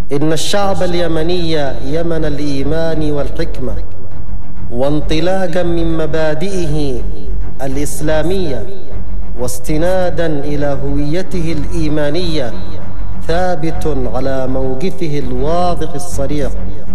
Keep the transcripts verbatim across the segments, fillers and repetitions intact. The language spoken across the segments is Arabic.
إن الشعب اليمني يمن الإيمان والحكمة، وانطلاقا من مبادئه الإسلامية واستنادا إلى هويته الإيمانية، ثابت على موقفه الواضح الصريح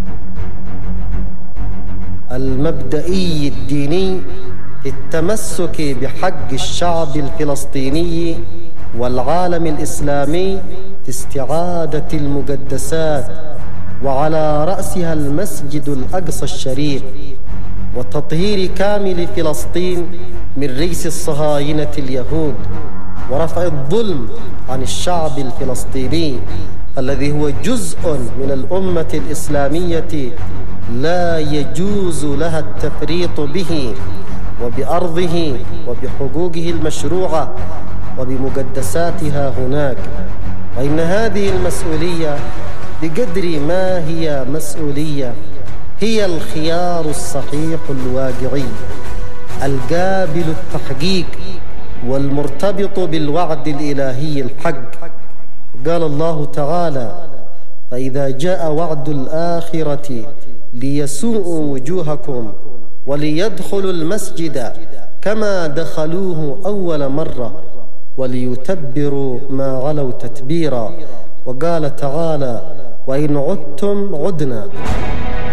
المبدئي الديني في التمسك بحق الشعب الفلسطيني والعالم الإسلامي في استعادة المقدسات، وعلى رأسها المسجد الأقصى الشريف، وتطهير كامل فلسطين من رجس الصهاينة اليهود، ورفع الظلم عن الشعب الفلسطيني الذي هو جزء من الأمة الإسلامية لا يجوز لها التفريط به وبأرضه وبحقوقه المشروعة وبمقدساتها هناك. وإن هذه المسؤولية بقدر ما هي مسؤولية هي الخيار الصحيح الواقعي القابل التحقيق والمرتبط بالوعد الإلهي الحق. قال الله تعالى: فإذا جاء وعد الآخرة ليسوءوا وجوهكم وليدخلوا المسجد كما دخلوه أول مرة وليتبروا ما علوا تتبيرا. وقال تعالى: وإن عدتم عدنا.